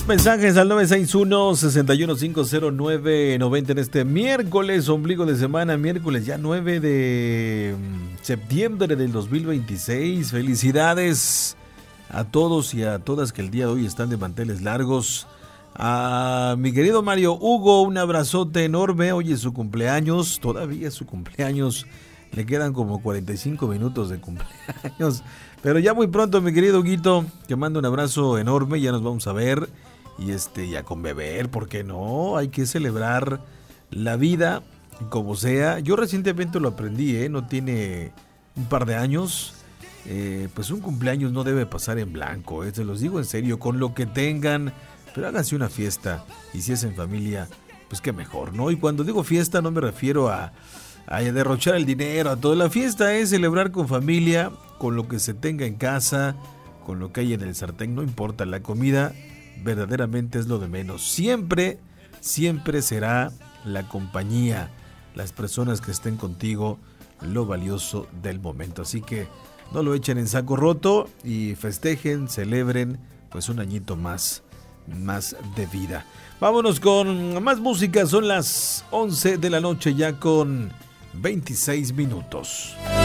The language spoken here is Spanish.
Mensajes al 961-6150990 en este miércoles, ombligo de semana, miércoles ya 9 de septiembre del 2026. Felicidades a todos y a todas que el día de hoy están de manteles largos. A mi querido Mario Hugo, un abrazote enorme. Hoy es su cumpleaños, todavía es su cumpleaños. Le quedan como 45 minutos de cumpleaños. Pero ya muy pronto, mi querido Huguito, te mando un abrazo enorme. Ya nos vamos a ver. Y ya con beber, ¿por qué no? Hay que celebrar la vida como sea. Yo recientemente lo aprendí, no tiene un par de años. Pues un cumpleaños no debe pasar en blanco, se los digo en serio, con lo que tengan, pero háganse una fiesta. Y si es en familia, pues qué mejor, ¿no? Y cuando digo fiesta no me refiero a derrochar el dinero, a todo. La fiesta es celebrar con familia, con lo que se tenga en casa, con lo que hay en el sartén, no importa, la comida verdaderamente es lo de menos. Siempre será la compañía, las personas que estén contigo, lo valioso del momento. Así que no lo echen en saco roto y festejen, celebren pues un añito más de vida. Vámonos con más música, son las 11 de la noche ya con 26 minutos.